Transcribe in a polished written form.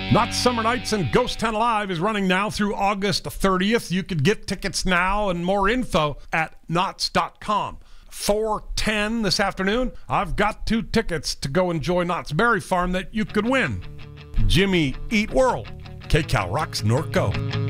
Knott's Summer Nights and Ghost Town Alive is running now through August 30th. You could get tickets now and more info at knotts.com. 4:10 this afternoon, I've got 2 tickets to go enjoy Knott's Berry Farm that you could win. Jimmy Eat World, KCAL rocks Norco.